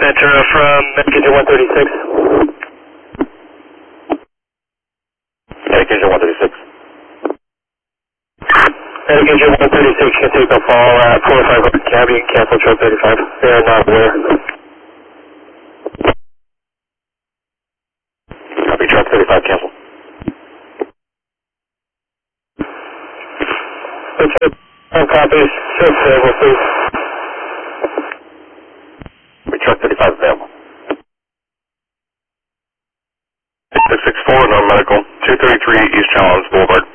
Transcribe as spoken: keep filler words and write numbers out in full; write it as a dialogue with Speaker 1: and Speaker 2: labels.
Speaker 1: Ventura from Medication one thirty-six.
Speaker 2: Medication one thirty-six.
Speaker 1: Medication one thirty-six can take the fall at four oh five hundred cab. You can cancel truck thirty-five. They are not aware.
Speaker 2: Copy, truck thirty-five, cancel.
Speaker 1: Okay, one copy. Shift available, please.
Speaker 2: Copy, truck thirty-five available. six six four, non-medical, two thirty-three East Challenge Boulevard.